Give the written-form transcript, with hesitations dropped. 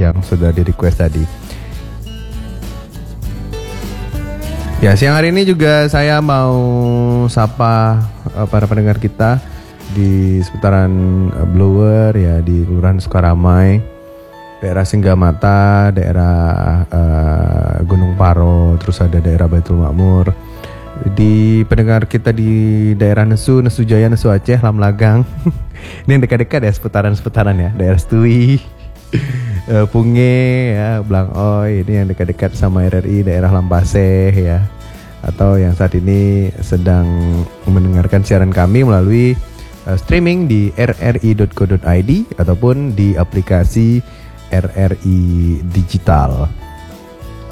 yang sudah di request tadi. Ya, siang hari ini juga saya mau sapa para pendengar kita di seputaran Blower ya, di Kelurahan Sukaramai, daerah Singgamata, daerah Gunung Paro, terus ada daerah Baitul Makmur. Di pendengar kita di daerah Nesu Jaya, Nesu Aceh, Lamlagang. Ini yang dekat-dekat ya, seputaran ya, daerah Stui, Punge ya, Blangoi, ini yang dekat-dekat sama RRI, daerah Lampaseh ya. Atau yang saat ini sedang mendengarkan siaran kami melalui streaming di rri.co.id ataupun di aplikasi RRI Digital.